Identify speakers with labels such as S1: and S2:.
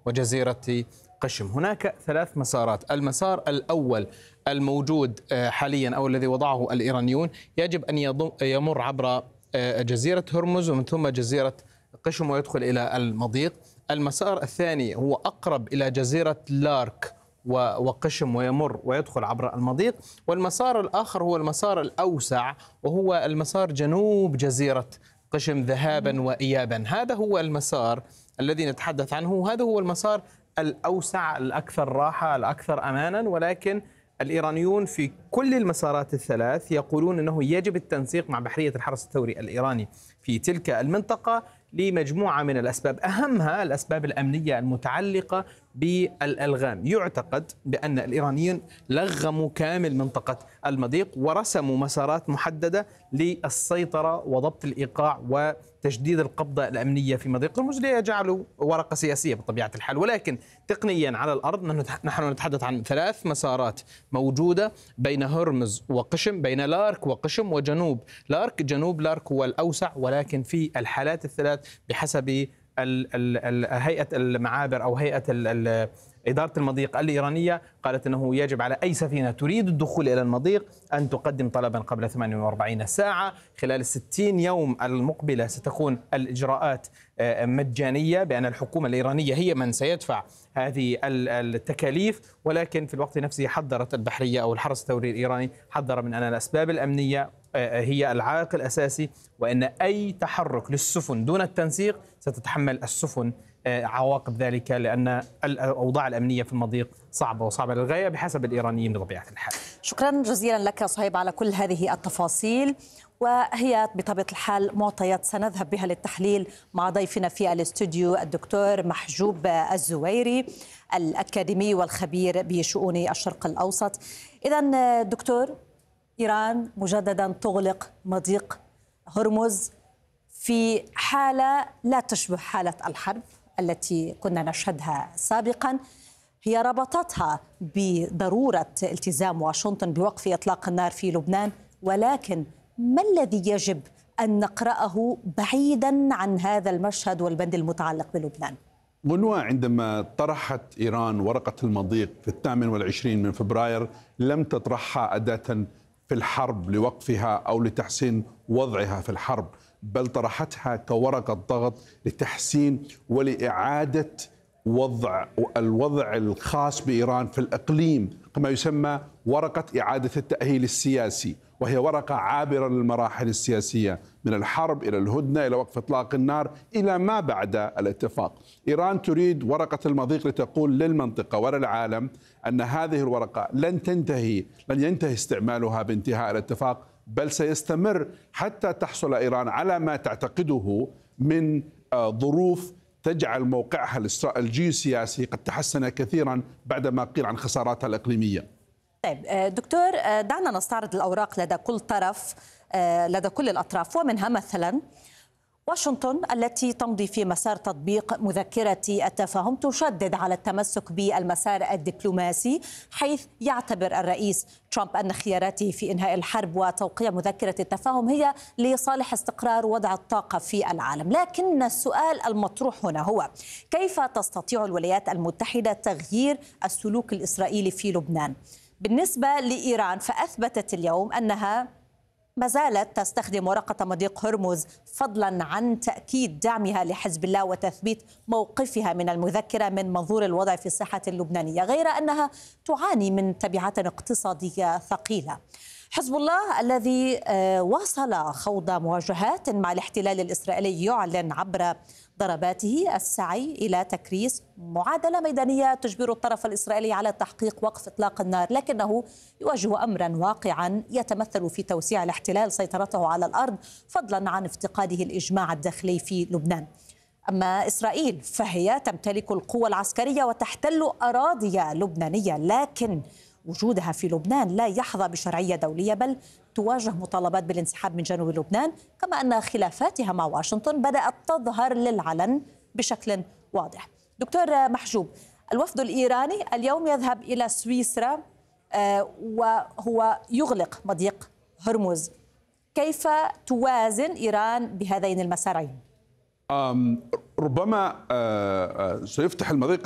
S1: وجزيرة قشم. هناك 3 مسارات. المسار الأول الموجود حاليا أو الذي وضعه الإيرانيون يجب أن يمر عبر جزيرة هرمز ومن ثم جزيرة قشم ويدخل إلى المضيق. المسار الثاني هو أقرب إلى جزيرة لارك وقشم ويمر ويدخل عبر المضيق. والمسار الآخر هو المسار الأوسع وهو المسار جنوب جزيرة قشم ذهابا وإيابا. هذا هو المسار الذي نتحدث عنه، هذا هو المسار الأوسع الأكثر راحة الأكثر أمانا. ولكن الإيرانيون في كل المسارات ال3 يقولون أنه يجب التنسيق مع بحرية الحرس الثوري الإيراني في تلك المنطقة لمجموعة من الأسباب، أهمها الأسباب الأمنية المتعلقة بالألغام. يعتقد بأن الإيرانيين لغموا كامل منطقة المضيق ورسموا مسارات محددة للسيطرة وضبط الإيقاع وتجديد القبضة الأمنية في مضيق هرمز ليجعلوا ورقة سياسية بطبيعة الحال. ولكن تقنيا على الأرض نحن نتحدث عن 3 مسارات موجودة بين هرمز وقشم، بين لارك وقشم وجنوب لارك. جنوب لارك هو الأوسع، ولكن في الحالات ال3 بحسب هيئة المعابر أو هيئة إدارة المضيق الإيرانية قالت أنه يجب على أي سفينة تريد الدخول إلى المضيق أن تقدم طلبا قبل 48 ساعة. خلال 60 يوم المقبلة ستكون الإجراءات مجانية، بأن الحكومة الإيرانية هي من سيدفع هذه التكاليف. ولكن في الوقت نفسه حذرت البحرية أو الحرس الثوري الإيراني حذر من أن الأسباب الأمنية هي العائق الأساسي، وأن أي تحرك للسفن دون التنسيق ستتحمل السفن عواقب ذلك، لأن الأوضاع الأمنية في المضيق صعبة وصعبة للغاية بحسب الإيرانيين بطبيعة الحال.
S2: شكرا جزيلا لك صهيب على كل هذه التفاصيل، وهي بطبيعة الحال معطيات سنذهب بها للتحليل مع ضيفنا في الاستوديو الدكتور محجوب الزويري الأكاديمي والخبير بشؤون الشرق الأوسط. إذن دكتور، إيران مجددا تغلق مضيق هرمز في حالة لا تشبه حالة الحرب التي كنا نشهدها سابقا. هي ربطتها بضرورة التزام واشنطن بوقف إطلاق النار في لبنان، ولكن ما الذي يجب أن نقرأه بعيدا عن هذا المشهد والبند المتعلق بلبنان؟
S3: غنوة، عندما طرحت إيران ورقة المضيق في 28 من فبراير لم تطرحها أداة في الحرب لوقفها أو لتحسين وضعها في الحرب، بل طرحتها كورقة ضغط لتحسين ولإعادة الوضع الخاص بإيران في الإقليم، كما يسمى ورقة إعادة التأهيل السياسي، وهي ورقة عابرة للمراحل السياسية من الحرب إلى الهدنة إلى وقف إطلاق النار إلى ما بعد الاتفاق. إيران تريد ورقة المضيق لتقول للمنطقة وللعالم أن هذه الورقة لن ينتهي استعمالها بانتهاء الاتفاق، بل سيستمر حتى تحصل إيران على ما تعتقده من ظروف تجعل موقعها الجيوسياسي قد تحسن كثيرا بعدما قيل عن خساراتها الإقليمية.
S2: طيب دكتور، دعنا نستعرض الأوراق لدى كل طرف، لدى كل الأطراف، ومنها مثلا واشنطن التي تمضي في مسار تطبيق مذكرة التفاهم تشدد على التمسك بالمسار الدبلوماسي، حيث يعتبر الرئيس ترامب أن خياراته في إنهاء الحرب وتوقيع مذكرة التفاهم هي لصالح استقرار وضع الطاقة في العالم. لكن السؤال المطروح هنا هو كيف تستطيع الولايات المتحدة تغيير السلوك الإسرائيلي في لبنان؟ بالنسبة لإيران فأثبتت اليوم أنها ما زالت تستخدم ورقة مضيق هرمز فضلا عن تأكيد دعمها لحزب الله وتثبيت موقفها من المذكرة من منظور الوضع في الساحة اللبنانية، غير أنها تعاني من تبعات اقتصادية ثقيلة. حزب الله الذي واصل خوض مواجهات مع الاحتلال الإسرائيلي يعلن عبر ضرباته السعي إلى تكريس معادلة ميدانية تجبر الطرف الإسرائيلي على تحقيق وقف إطلاق النار، لكنه يواجه أمرا واقعا يتمثل في توسيع الاحتلال سيطرته على الأرض فضلا عن افتقاده الإجماع الداخلي في لبنان. أما إسرائيل فهي تمتلك القوة العسكرية وتحتل أراضي لبنانية، لكن وجودها في لبنان لا يحظى بشرعية دولية، بل تواجه مطالبات بالانسحاب من جنوب لبنان، كما أن خلافاتها مع واشنطن بدأت تظهر للعلن بشكل واضح. دكتور محجوب، الوفد الإيراني اليوم يذهب إلى سويسرا وهو يغلق مضيق هرمز، كيف توازن إيران بهذين المسارين؟
S3: ربما سيفتح المضيق